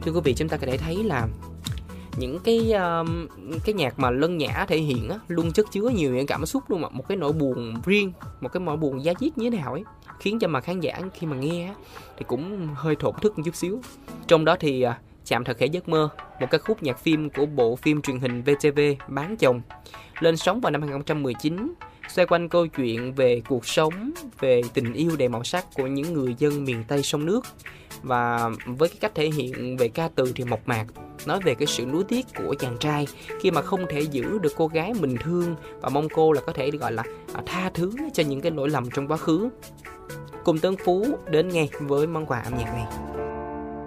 Thưa quý vị, chúng ta có thể thấy là những cái nhạc mà Lân Nhã thể hiện á, luôn chất chứa nhiều những cảm xúc luôn, mà một cái nỗi buồn riêng, một cái nỗi buồn da diết như thế nào ấy, khiến cho mà khán giả khi mà nghe á, thì cũng hơi thổn thức một chút xíu. Trong đó thì Chạm Thật Khẽ Giấc Mơ, một ca khúc nhạc phim của bộ phim truyền hình VTV Bán Chồng, lên sóng vào năm 2019, xoay quanh câu chuyện về cuộc sống, về tình yêu đầy màu sắc của những người dân miền Tây sông nước. Và với cái cách thể hiện về ca từ thì mộc mạc, nói về cái sự nuối tiếc của chàng trai khi mà không thể giữ được cô gái mình thương, và mong cô là có thể gọi là tha thứ cho những cái lỗi lầm trong quá khứ. Cùng Tân Phú đến ngay với món quà âm nhạc này.